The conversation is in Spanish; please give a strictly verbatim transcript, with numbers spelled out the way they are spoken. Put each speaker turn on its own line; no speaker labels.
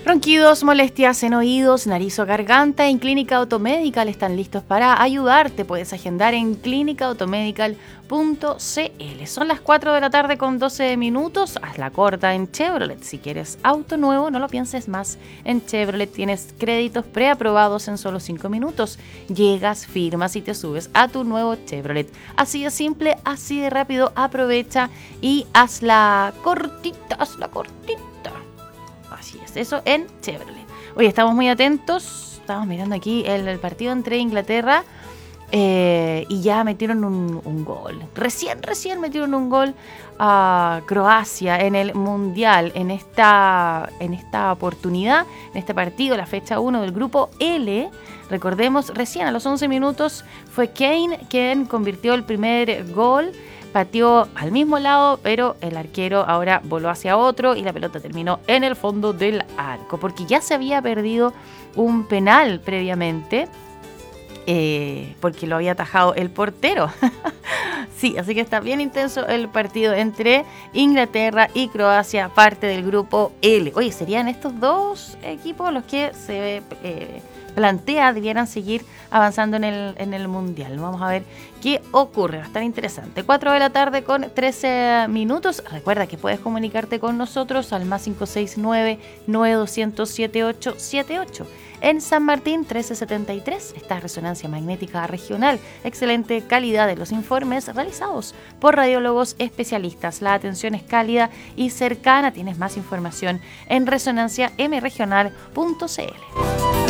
Ronquidos, molestias en oídos, nariz o garganta, en Clínica Automedical están listos para ayudarte. Puedes agendar en clínica automedical punto c l. Son las cuatro de la tarde con doce minutos. Hazla corta en Chevrolet. Si quieres auto nuevo, no lo pienses más. En Chevrolet tienes créditos preaprobados en solo cinco minutos. Llegas, firmas y te subes a tu nuevo Chevrolet. Así de simple, así de rápido. Aprovecha y hazla cortita, hazla cortita. Así es, eso en Chevrolet. Oye, estamos muy atentos. Estamos mirando aquí el, el partido entre Inglaterra eh, y ya metieron un, un gol. Recién, recién metieron un gol a Croacia en el Mundial. En esta, en esta oportunidad, en este partido, la fecha uno del grupo L. Recordemos, recién a los once minutos fue Kane quien convirtió el primer gol. Pateó al mismo lado, pero el arquero ahora voló hacia otro y la pelota terminó en el fondo del arco, porque ya se había perdido un penal previamente, eh, porque lo había atajado el portero. Sí, así que está bien intenso el partido entre Inglaterra y Croacia, parte del grupo L. Oye, ¿serían estos dos equipos los que se eh, plantea debieran seguir avanzando en el, en el Mundial? Vamos a ver qué ocurre, va a estar interesante. cuatro de la tarde con trece minutos. Recuerda que puedes comunicarte con nosotros al más cinco seis nueve, nueve dos cero cero, siete ocho siete ocho. En San Martín trece setenta y tres está Resonancia Magnética Regional. Excelente calidad de los informes realizados por radiólogos especialistas. La atención es cálida y cercana. Tienes más información en resonancia m regional punto c l.